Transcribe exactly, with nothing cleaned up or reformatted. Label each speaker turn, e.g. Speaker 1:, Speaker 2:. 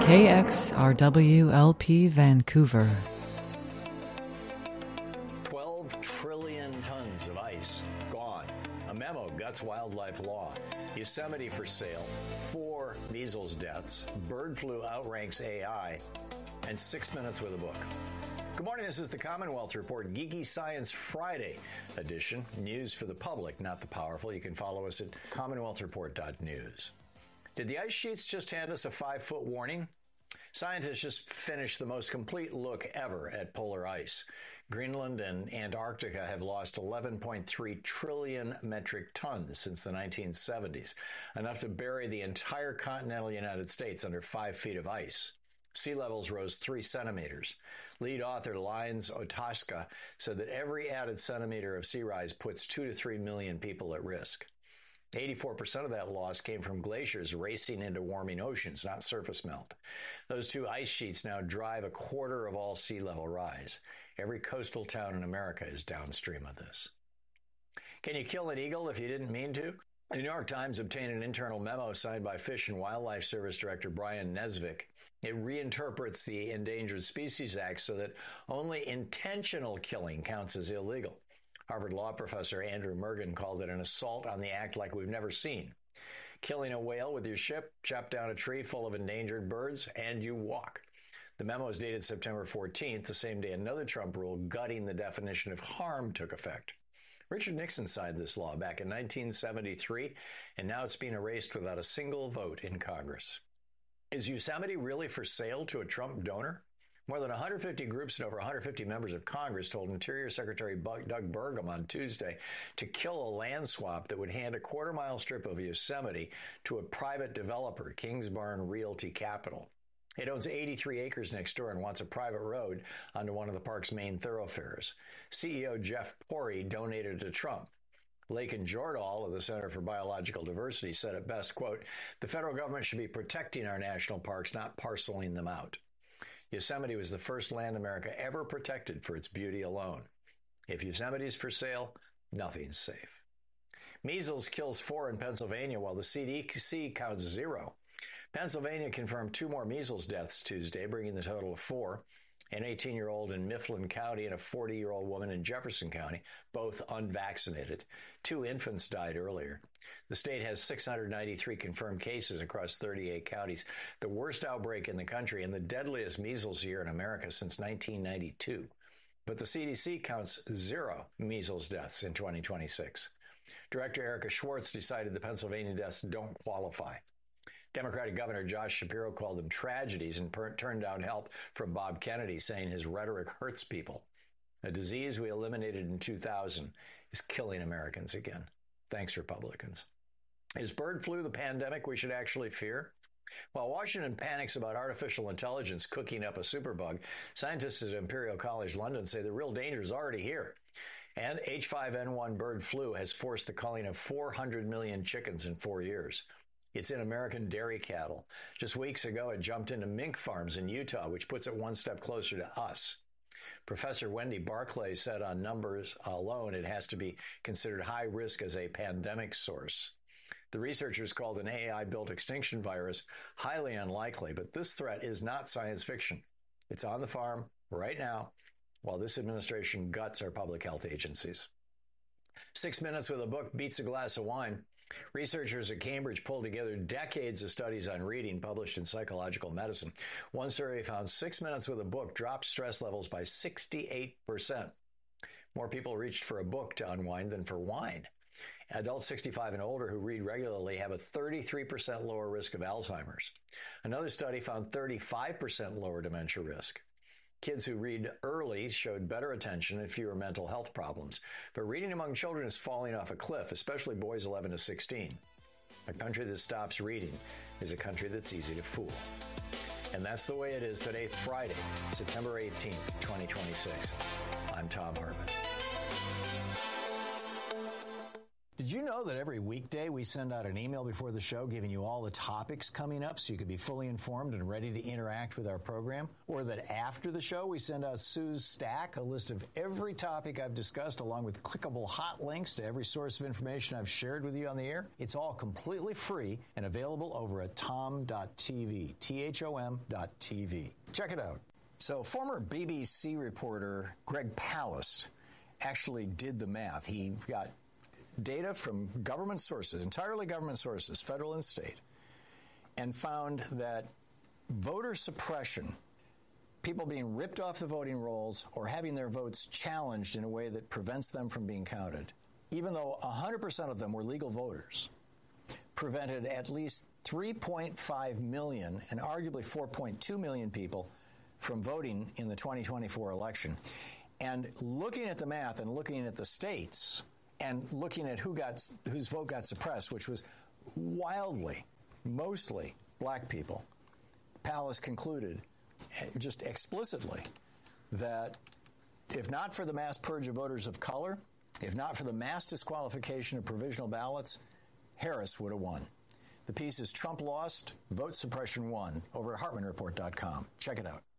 Speaker 1: K X R W L P Vancouver.
Speaker 2: twelve trillion tons of ice gone. A memo guts wildlife law. Yosemite for sale. Four measles deaths. Bird flu outranks A I. And six minutes with a book. Good morning. This is the Commonwealth Report, Geeky Science Friday edition. News for the public, not the powerful. You can follow us at commonwealth report dot news. Did the ice sheets just hand us a five-foot warning? Scientists just finished the most complete look ever at polar ice. Greenland and Antarctica have lost eleven point three trillion metric tons since the nineteen seventies, enough to bury the entire continental United States under five feet of ice. Sea levels rose three centimeters. Lead author Lines Otaska said that every added centimeter of sea rise puts two to three million people at risk. eighty-four percent of that loss came from glaciers racing into warming oceans, not surface melt. Those two ice sheets now drive a quarter of all sea level rise. Every coastal town in America is downstream of this. Can you kill an eagle if you didn't mean to? The New York Times obtained an internal memo signed by Fish and Wildlife Service Director Brian Nesvik. It reinterprets the Endangered Species Act so that only intentional killing counts as illegal. Harvard Law professor Andrew Mergen called it an assault on the act like we've never seen. Killing a whale with your ship, chop down a tree full of endangered birds, and you walk. The memo is dated September fourteenth, the same day another Trump rule gutting the definition of harm took effect. Richard Nixon signed this law back in nineteen seventy-three, and now it's being erased without a single vote in Congress. Is Yosemite really for sale to a Trump donor? More than one hundred fifty groups and over one hundred fifty members of Congress told Interior Secretary Doug Burgum on Tuesday to kill a land swap that would hand a quarter-mile strip of Yosemite to a private developer, Kingsbarn Realty Capital. It owns eighty-three acres next door and wants a private road onto one of the park's main thoroughfares. C E O Jeff Pori donated to Trump. Lakin Jordahl of the Center for Biological Diversity said it best, quote, "The federal government should be protecting our national parks, not parceling them out." Yosemite was the first land America ever protected for its beauty alone. If Yosemite's for sale, nothing's safe. Measles kills four in Pennsylvania while the C D C counts zero. Pennsylvania confirmed two more measles deaths Tuesday, bringing the total to four. An eighteen-year-old in Mifflin County and a forty-year-old woman in Jefferson County, both unvaccinated. Two infants died earlier. The state has six hundred ninety-three confirmed cases across thirty-eight counties, the worst outbreak in the country and the deadliest measles year in America since nineteen ninety-two. But the C D C counts zero measles deaths in twenty twenty-six. Director Erica Schwartz decided the Pennsylvania deaths don't qualify. Democratic Governor Josh Shapiro called them tragedies and per- turned down help from Bob Kennedy, saying his rhetoric hurts people. A disease we eliminated in two thousand is killing Americans again. Thanks, Republicans. Is bird flu the pandemic we should actually fear? While Washington panics about artificial intelligence cooking up a superbug, scientists at Imperial College London say the real danger is already here. And H five N one bird flu has forced the culling of four hundred million chickens in four years. It's in American dairy cattle. Just weeks ago, it jumped into mink farms in Utah, which puts it one step closer to us. Professor Wendy Barclay said on numbers alone, it has to be considered high risk as a pandemic source. The researchers called an A I-built extinction virus highly unlikely, but this threat is not science fiction. It's on the farm right now, while this administration guts our public health agencies. Six minutes with a book beats a glass of wine. Researchers at Cambridge pulled together decades of studies on reading published in Psychological Medicine. One survey found six minutes with a book dropped stress levels by sixty-eight percent. More people reached for a book to unwind than for wine. Adults sixty-five and older who read regularly have a thirty-three percent lower risk of Alzheimer's. Another study found thirty-five percent lower dementia risk. Kids who read early showed better attention and fewer mental health problems. But reading among children is falling off a cliff, especially boys eleven to sixteen. A country that stops reading is a country that's easy to fool. And that's the way it is today, Friday, September eighteenth, twenty twenty-six. I'm Tom Hartman. Did you know that every weekday we send out an email before the show giving you all the topics coming up so you can be fully informed and ready to interact with our program? Or that after the show we send out Sue's Stack, a list of every topic I've discussed along with clickable hot links to every source of information I've shared with you on the air? It's all completely free and available over at tom dot t v, T H O M dot T V. Check it out. So former B B C reporter Greg Palast actually did the math. He got data from government sources, entirely government sources, federal and state, and found that voter suppression, people being ripped off the voting rolls or having their votes challenged in a way that prevents them from being counted, even though one hundred percent of them were legal voters, prevented at least three point five million and arguably four point two million people from voting in the twenty twenty-four election. And looking at the math and looking at the states and looking at who got whose vote got suppressed, which was wildly, mostly black people, Palast concluded just explicitly that if not for the mass purge of voters of color, if not for the mass disqualification of provisional ballots, Harris would have won. The piece is Trump Lost, Vote Suppression Won, over at Hartmann Report dot com. Check it out.